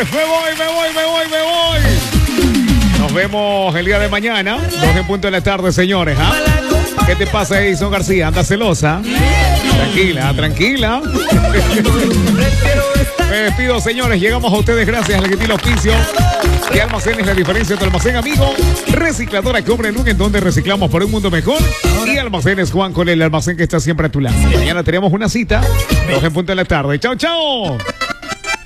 Me voy. Nos vemos el día de mañana, 2 en punto de la tarde, señores. ¿Ah? ¿Qué te pasa, Edison García? ¿Anda celosa? Tranquila. Me despido, señores. Llegamos a ustedes gracias al gentil auspicio de Almacenes La Diferencia, tu almacén amigo. Recicladora Cobre Luz, en donde reciclamos por un mundo mejor. Y Almacenes Juan, con el almacén que está siempre a tu lado. Mañana tenemos una cita, 2 en punto de la tarde. Chao.